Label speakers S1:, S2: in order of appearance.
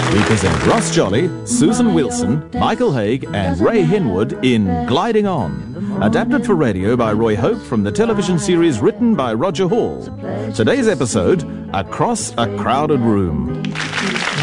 S1: We present Ross Jolly, Susan Wilson, Michael Haig and Ray Hinwood in Gliding On, adapted for radio by Roy Hope from the television series written by Roger Hall. Today's episode, Across a Crowded Room.